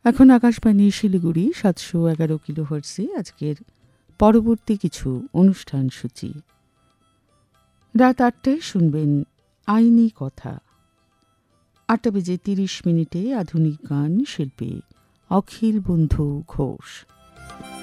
এখন আকাশবাণী শিলিগুড়ি 711 কিলোহার্টজে আজকের পরবর্তী কিছু অনুষ্ঠান সূচি। রাত 8টায় শুনবেন আইনি কথা। 8:30 আধুনিক গান শিল্পী অখিল বন্ধু ঘোষ।